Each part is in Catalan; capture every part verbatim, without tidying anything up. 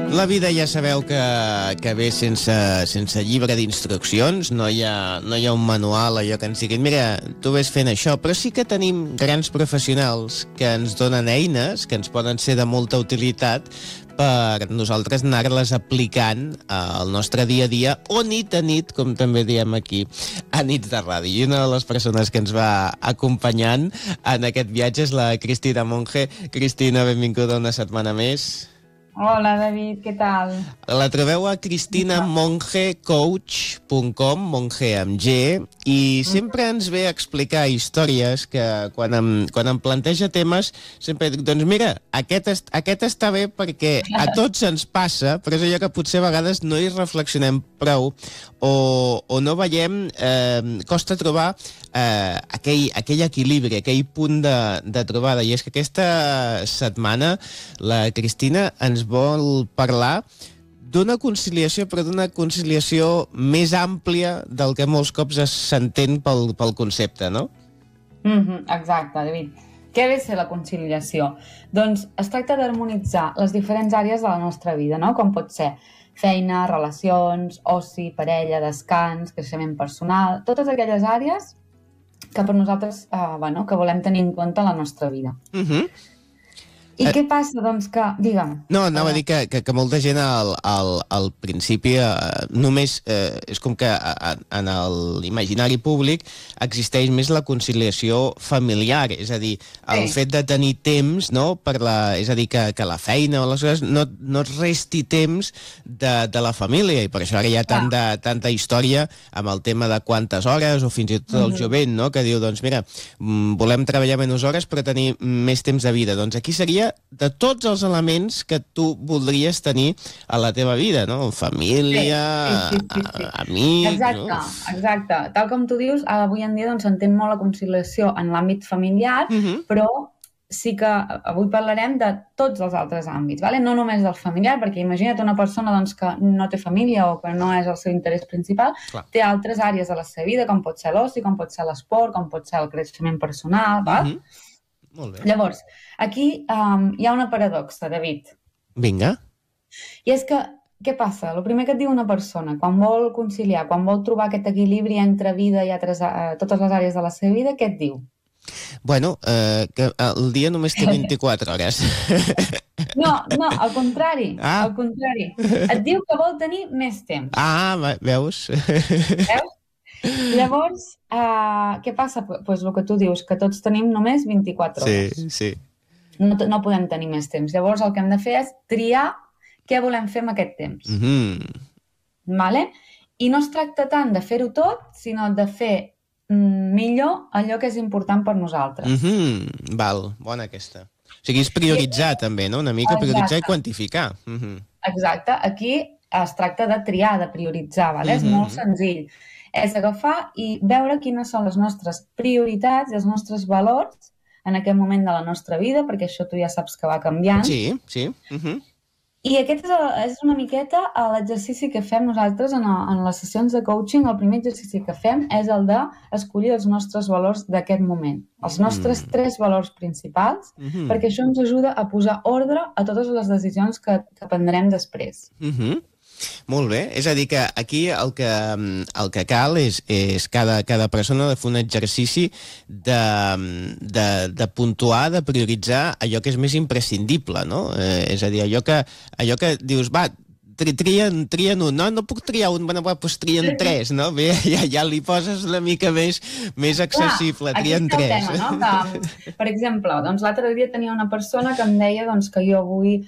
La vida ja sabeu que, que ve sense, sense llibre d'instruccions, no hi ha, no hi ha un manual, allò que ens diguin, mira, tu ves fent això, però sí que tenim grans professionals que ens donen eines, que ens poden ser de molta utilitat, per nosaltres anar-les aplicant al nostre dia a dia, o nit a nit, com també diem aquí, a nits de ràdio. I una de les persones que ens va acompanyant en aquest viatge és la Cristina Monge. Cristina, benvinguda una setmana més. Hola, David, què tal? La trobeu a cristina monge coach punt com, monge amb G, i sempre ens ve a explicar històries que quan em, quan em planteja temes sempre dic, doncs mira, aquest, est, aquest està bé perquè a tots ens passa, però és allò que potser a vegades no hi reflexionem prou o, o no veiem, eh, costa trobar eh, aquell, aquell equilibri, aquell punt de, de trobada. I és que aquesta setmana la Cristina ens vol parlar d'una conciliació, però d'una conciliació més àmplia del que molts cops s'entén pel, pel concepte, no? Mm-hmm, exacte, David. Què ve a ser la conciliació? Doncs es tracta d'harmonitzar les diferents àrees de la nostra vida, no? Com pot ser feina, relacions, oci, parella, descans, creixement personal, totes aquelles àrees que per nosaltres eh, bueno, que volem tenir en compte a la nostra vida. Mhm. I eh, què passa? Doncs que... Digue'm. No, anava a dir que, que, que molta gent al, al, al principi eh, només eh, és com que a, a, en l'imaginari públic existeix més la conciliació familiar, és a dir, el sí. fet de tenir temps, no, per la, és a dir, que, que la feina o les coses no, no et resti temps de, de la família, i per això ara hi ha tant de, tanta història amb el tema de quantes hores, o fins i tot el mm-hmm. jovent, no, que diu, doncs mira, volem treballar menys hores però tenir més temps de vida. Doncs aquí seria de tots els elements que tu voldries tenir a la teva vida, no? Família, sí, sí, sí, sí, sí. amics... Exacte, no? exacte. Tal com tu dius, avui en dia doncs, s'entén molt la conciliació en l'àmbit familiar, uh-huh. però sí que avui parlarem de tots els altres àmbits, vale? No només del familiar, perquè imagina't una persona doncs, que no té família o que no és el seu interès principal, Clar. té altres àrees de la seva vida, com pot ser l'oci, com pot ser l'esport, com pot ser el creixement personal, val? Uh-huh. Molt bé. Llavors, aquí um, hi ha una paradoxa, David. Vinga. I és que, què passa? El primer que et diu una persona, quan vol conciliar, quan vol trobar aquest equilibri entre vida i altres, uh, totes les àrees de la seva vida, què et diu? Bueno, eh, que el dia només té vint-i-quatre hores. No, no, al contrari, ah. al contrari. Et diu que vol tenir més temps. Ah, veus? Veus? Llavors, uh, què passa? Doncs pues el que tu dius, que tots tenim només vint-i-quatre hores. Sí, sí. No, no podem tenir més temps. Llavors el que hem de fer és triar què volem fer amb aquest temps. Mm-hmm. Vale? I no es tracta tant de fer-ho tot, sinó de fer mm, millor allò que és important per nosaltres. Mm-hmm. Val, bona aquesta. O sigui, és prioritzar I, també, no? Una mica Exacte. prioritzar i quantificar. Mm-hmm. Exacte. Aquí es tracta de triar, de prioritzar, vale? Mm-hmm. És molt senzill. És agafar i veure quines són les nostres prioritats i els nostres valors en aquest moment de la nostra vida, perquè això tu ja saps que va canviant. Sí, sí. Uh-huh. I aquest és, el, és una miqueta l'exercici que fem nosaltres en, a, en les sessions de coaching. El primer exercici que fem és el d'escollir els nostres valors d'aquest moment, els nostres mm. tres valors principals, mm-hmm. perquè això ens ajuda a posar ordre a totes les decisions que, que prendrem després. Mhm. Molt bé, és a dir que aquí el que, el que cal és, és cada, cada persona de fer un exercici de, de, de puntuar, de prioritzar allò que és més imprescindible, no? Eh, és a dir, allò que, allò que dius, va, tri, trien, trien un, no, no puc triar un, bueno, doncs trien tres, no? Bé, ja, ja li poses una mica més, més accessible, Clar, trien tres. Aquí està el tema, no? Que, per exemple, doncs l'altre dia tenia una persona que em deia doncs, que jo vull,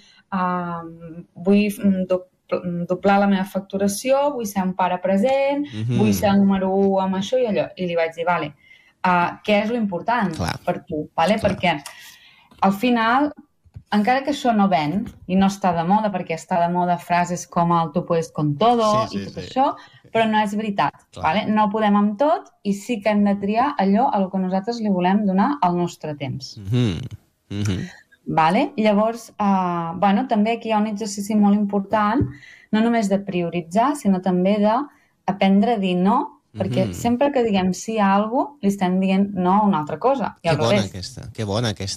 uh, vull doblar la meva facturació, vull ser un pare present, mm-hmm. vull ser el número u amb això i allò. I li vaig dir, vale, uh, què és l'important Clar. per tu? Vale? Perquè al final, encara que això no ven i no està de moda, perquè està de moda frases com el tu puedes con todo sí, sí, i tot sí. això, però no és veritat. Vale? No podem amb tot i sí que hem de triar allò a lo que nosaltres li volem donar al nostre temps. Mm-hmm. Mm-hmm. Vale? Llavors, eh, bueno, també aquí hi ha un exercici molt important, no només de prioritzar, sinó també d'aprendre a dir no, perquè mm-hmm. sempre que diguem sí a alguna cosa, li estem dient no a una altra cosa. I que al bona revés. aquesta, que bona aquesta.